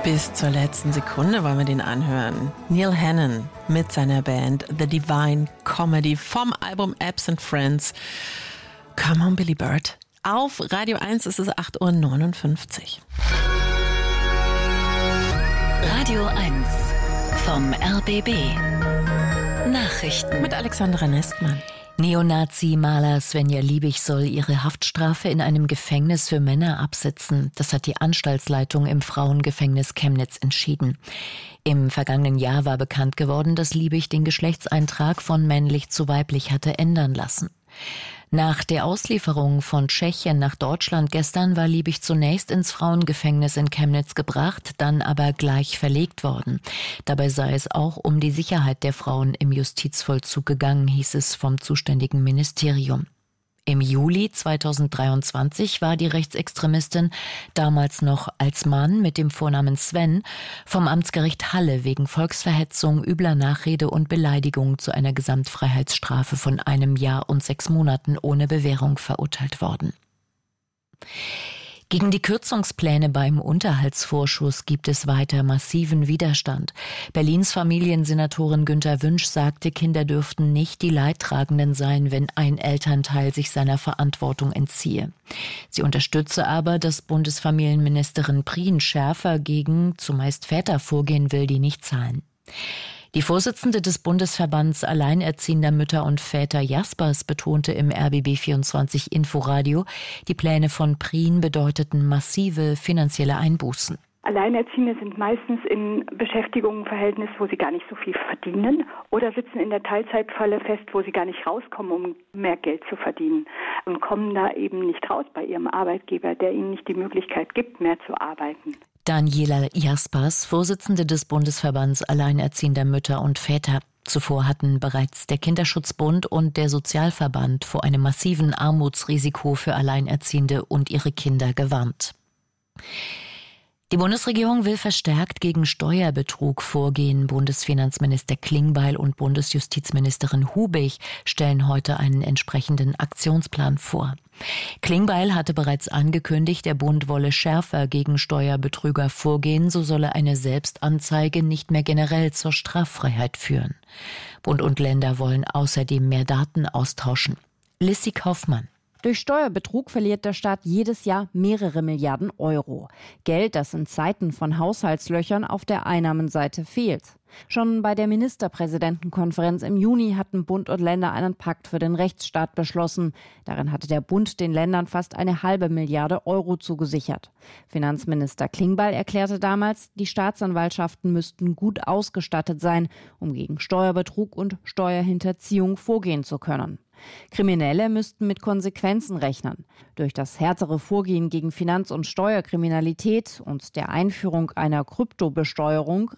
Bis zur letzten Sekunde wollen wir den anhören. Neil Hannon mit seiner Band The Divine Comedy vom Album Absent Friends. Come on, Billy Bird. Auf Radio 1 ist es 8:59 Uhr. Radio 1 vom RBB. Nachrichten Mit Alexandra Nestmann. Neonazi-Maler Svenja Liebig soll ihre Haftstrafe in einem Gefängnis für Männer absitzen. Das hat die Anstaltsleitung im Frauengefängnis Chemnitz entschieden. Im vergangenen Jahr war bekannt geworden, dass Liebig den Geschlechtseintrag von männlich zu weiblich hatte ändern lassen. Nach der Auslieferung von Tschechien nach Deutschland gestern war Liebig zunächst ins Frauengefängnis in Chemnitz gebracht, dann aber gleich verlegt worden. Dabei sei es auch um die Sicherheit der Frauen im Justizvollzug gegangen, hieß es vom zuständigen Ministerium. Im Juli 2023 war die Rechtsextremistin, damals noch als Mann mit dem Vornamen Sven, vom Amtsgericht Halle wegen Volksverhetzung, übler Nachrede und Beleidigung zu einer Gesamtfreiheitsstrafe von 1 Jahr und 6 Monaten ohne Bewährung verurteilt worden. Gegen die Kürzungspläne beim Unterhaltsvorschuss gibt es weiter massiven Widerstand. Berlins Familiensenatorin Günter Wünsch sagte, Kinder dürften nicht die Leidtragenden sein, wenn ein Elternteil sich seiner Verantwortung entziehe. Sie unterstütze aber, dass Bundesfamilienministerin Prien schärfer gegen zumeist Väter vorgehen will, die nicht zahlen. Die Vorsitzende des Bundesverbands Alleinerziehender Mütter und Väter Jaspers betonte im RBB24 Inforadio, die Pläne von Prien bedeuteten massive finanzielle Einbußen. Alleinerziehende sind meistens in Beschäftigungsverhältnis, wo sie gar nicht so viel verdienen oder sitzen in der Teilzeitfalle fest, wo sie gar nicht rauskommen, um mehr Geld zu verdienen und kommen da eben nicht raus bei ihrem Arbeitgeber, der ihnen nicht die Möglichkeit gibt, mehr zu arbeiten. Daniela Jaspers, Vorsitzende des Bundesverbands Alleinerziehender Mütter und Väter. Zuvor hatten bereits der Kinderschutzbund und der Sozialverband vor einem massiven Armutsrisiko für Alleinerziehende und ihre Kinder gewarnt. Die Bundesregierung will verstärkt gegen Steuerbetrug vorgehen. Bundesfinanzminister Klingbeil und Bundesjustizministerin Hubig stellen heute einen entsprechenden Aktionsplan vor. Klingbeil hatte bereits angekündigt, der Bund wolle schärfer gegen Steuerbetrüger vorgehen, so solle eine Selbstanzeige nicht mehr generell zur Straffreiheit führen. Bund und Länder wollen außerdem mehr Daten austauschen. Lissy Kaufmann. Durch Steuerbetrug verliert der Staat jedes Jahr mehrere Milliarden Euro. Geld, das in Zeiten von Haushaltslöchern auf der Einnahmenseite fehlt. Schon bei der Ministerpräsidentenkonferenz im Juni hatten Bund und Länder einen Pakt für den Rechtsstaat beschlossen. Darin hatte der Bund den Ländern fast 1,5 Milliarde Euro zugesichert. Finanzminister Klingbeil erklärte damals, die Staatsanwaltschaften müssten gut ausgestattet sein, um gegen Steuerbetrug und Steuerhinterziehung vorgehen zu können. Kriminelle müssten mit Konsequenzen rechnen. Durch das härtere Vorgehen gegen Finanz- und Steuerkriminalität und der Einführung einer Kryptobesteuerung